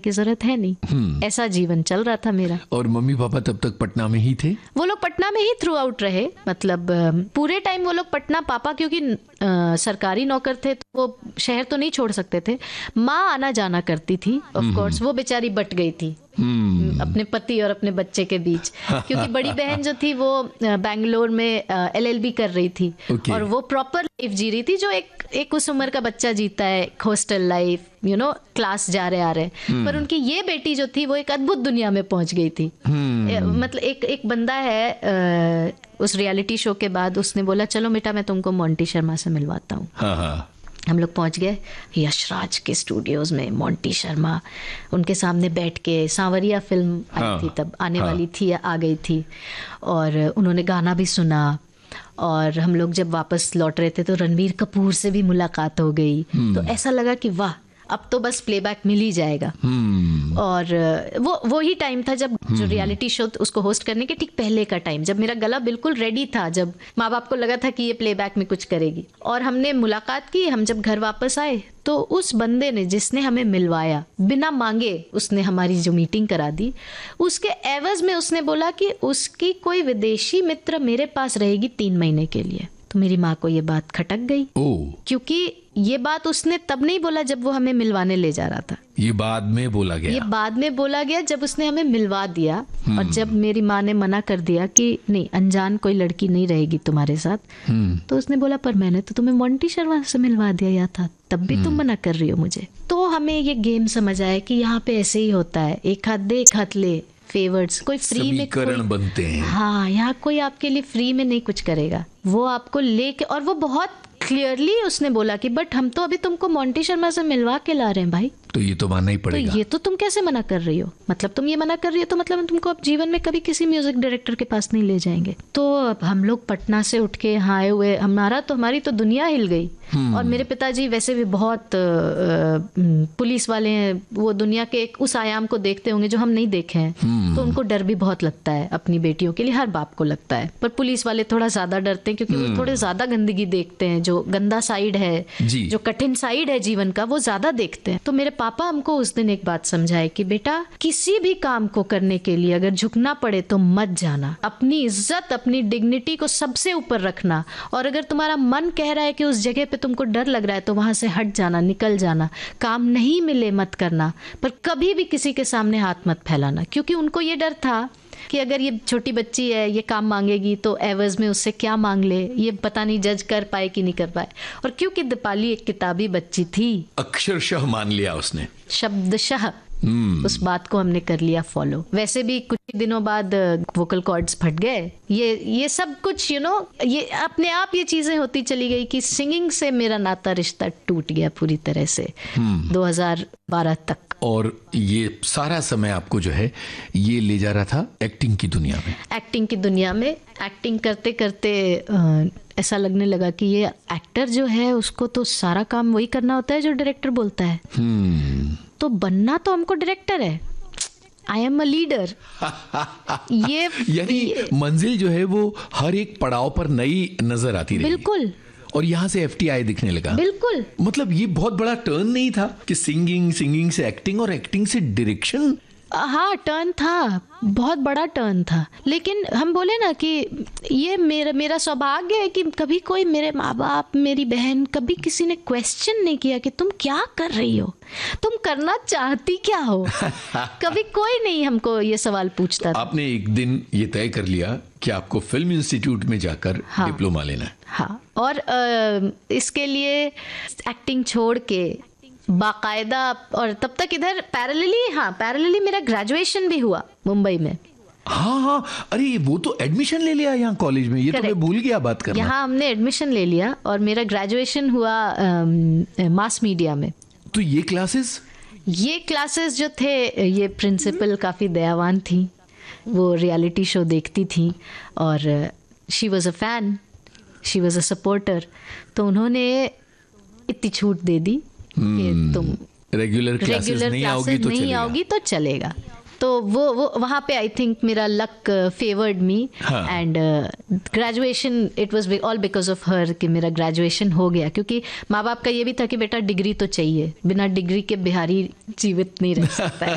की जरूरत है नहीं। ऐसा जीवन चल रहा था मेरा। और मम्मी पापा तब तक पटना में ही थे? वो लोग पटना में ही थ्रू आउट रहे, मतलब पूरे टाइम वो लोग पटना। पापा क्योंकि सरकारी नौकर थे तो वो शहर तो नहीं छोड़ सकते थे। माँ आना जाना करती थी, ऑफ कोर्स। वो बेचारी बट गई थी अपने पति और अपने बच्चे के बीच, क्योंकि बड़ी बहन जो थी वो बैंगलोर में LLB कर रही थी। और वो प्रॉपर लाइफ जी रही थी जो एक उस उम्र का बच्चा जीता है, हॉस्टल लाइफ, क्लास जा रहे आ रहे। पर उनकी ये बेटी जो थी वो एक अद्भुत दुनिया में पहुंच गई थी। मतलब एक बंदा है उस रियलिटी शो के बाद उसने बोला चलो बेटा मैं तुमको मोंटी शर्मा से मिलवाता हूँ। हम लोग पहुंच गए यशराज के स्टूडियोज में। मोंटी शर्मा उनके सामने बैठ के, सांवरिया फिल्म आई थी तब, आने वाली थी या आ गई थी, और उन्होंने गाना भी सुना। और हम लोग जब वापस लौट रहे थे तो रणबीर कपूर से भी मुलाकात हो गई। तो ऐसा लगा कि वाह, अब तो बस प्लेबैक मिल ही जाएगा। और वो ही टाइम था जब जो रियलिटी शो उसको होस्ट करने के ठीक पहले का टाइम, जब मेरा गला बिल्कुल रेडी था, जब माँ बाप को लगा था कि ये प्लेबैक में कुछ करेगी। और हमने मुलाकात की। हम जब घर वापस आए तो उस बंदे ने, जिसने हमें मिलवाया, बिना मांगे उसने हमारी जो मीटिंग करा दी, उसके एवज में उसने बोला कि उसकी कोई विदेशी मित्र मेरे पास रहेगी 3 महीने के लिए। तो मेरी माँ को ये बात खटक गई, क्योंकि ये बात उसने तब नहीं बोला जब वो हमें मिलवाने ले जा रहा था। ये बाद में बोला गया? ये बाद में बोला गया जब उसने हमें मिलवा दिया। और जब मेरी माँ ने मना कर दिया कि नहीं, अनजान कोई लड़की नहीं रहेगी तुम्हारे साथ, तो उसने बोला पर मैंने तो तुम्हें मोंटी शर्मा से मिलवा दिया था, तब भी तुम मना कर रही हो मुझे। तो हमें ये गेम समझ आया कि यहाँ पे ऐसे ही होता है, एक हाथ दे एक हाथ ले, फेवर्स। कोई फ्री में समीकरण बनते हैं। हाँ, यहाँ कोई आपके लिए फ्री में नहीं कुछ करेगा, वो आपको लेके। और वो बहुत क्लियरली उसने बोला कि बट हम तो अभी तुमको मोंटी शर्मा से मिलवा के ला रहे हैं भाई, तो ये तो मानना ही पड़ेगा। तो ये तो तुम कैसे मना कर रही हो? मतलब तुम ये मना कर रही हो तो मतलब हम तुमको अब जीवन में कभी किसी म्यूजिक डायरेक्टर के पास नहीं ले जाएंगे। तो अब हम लोग पटना से उठ के यहाँ आए हुए, हमारी तो दुनिया हिल गई। और मेरे पिताजी वैसे भी बहुत पुलिस वाले हैं, वो दुनिया के एक उस आयाम को देखते होंगे जो हम नहीं देखे हैं। तो उनको डर भी बहुत लगता है अपनी बेटियों के लिए, हर बाप को लगता है। पर पुलिस वाले थोड़ा ज्यादा डरते हैं, क्योंकि वो थोड़े ज्यादा गंदगी देखते हैं, जो गंदा साइड है, जो कठिन साइड है जीवन का, वो ज्यादा देखते हैं। तो मेरे पापा हमको उस दिन एक बात समझाए कि बेटा, किसी भी काम को करने के लिए अगर झुकना पड़े तो मत जाना। अपनी इज्जत, अपनी डिग्निटी को सबसे ऊपर रखना। और अगर तुम्हारा मन कह रहा है कि उस जगह पे तुमको डर लग रहा है तो वहां से हट जाना, निकल जाना। काम नहीं मिले मत करना, पर कभी भी किसी के सामने हाथ मत फैलाना। क्योंकि उनको ये डर था कि अगर ये छोटी बच्ची है, ये काम मांगेगी तो एवज में उससे क्या मांग ले, ये पता नहीं जज कर पाए कि नहीं कर पाए। और क्योंकि दीपाली एक किताबी बच्ची थी, अक्षरशः मान लिया उसने, शब्दशः उस बात को हमने कर लिया फॉलो। वैसे भी कुछ दिनों बाद वोकल कॉर्ड्स फट गए, ये सब कुछ ये अपने आप ये चीजें होती चली गई कि सिंगिंग से मेरा नाता रिश्ता टूट गया पूरी तरह से 2012 तक। और ये सारा समय आपको जो है ये ले जा रहा था एक्टिंग की दुनिया में। एक्टिंग की दुनिया में एक्टिंग करते करते ऐसा लगने लगा कि ये एक्टर जो है उसको तो सारा काम वही करना होता है जो डायरेक्टर बोलता है। तो बनना तो हमको डायरेक्टर है, आई एम अ लीडर। ये यानी मंजिल जो है वो हर एक पड़ाव पर नई नजर आती रही। बिल्कुल। और यहाँ से FTI दिखने लगा। बिल्कुल। मतलब ये बहुत बड़ा टर्न नहीं था कि सिंगिंग से एक्टिंग और एक्टिंग से डायरेक्शन? हाँ, टर्न था, बहुत बड़ा टर्न था। लेकिन हम बोले ना कि ये मेरा सौभाग्य है कि कभी कोई, मेरे माँ बाप, मेरी बहन, कभी किसी ने क्वेश्चन नहीं किया कि तुम क्या कर रही हो, तुम करना चाहती क्या हो। कभी कोई नहीं हमको ये सवाल पूछता था। आपने एक दिन ये तय कर लिया कि आपको फिल्म इंस्टीट्यूट में जाकर डिप्लोमा लेना है। हाँ, और इसके लिए एक्टिंग छोड़ के बाकायदा, और तब तक इधर पैरेलली मेरा ग्रेजुएशन भी हुआ मुंबई में। हाँ, अरे वो तो एडमिशन ले लिया यहाँ कॉलेज में, ये तो मैं भूल गया बात करना। यहाँ हमने एडमिशन ले लिया और मेरा ग्रेजुएशन हुआ मास मीडिया में। तो ये क्लासेस जो थे, ये प्रिंसिपल काफ़ी दयावान थी, वो रियलिटी शो देखती थी और she was a fan, she was a supporter. तो उन्होंने इतनी छूट दे दी कि तुम रेगुलर क्लासेस नहीं आओगी तो चलेगा। तो वो वहाँ पे आई थिंक मेरा luck favoured me and graduation, it was all because of her कि मेरा ग्रेजुएशन हो गया। क्योंकि माँ बाप का ये भी था कि बेटा डिग्री तो चाहिए, बिना डिग्री के बिहारी जीवित नहीं रह सकता है।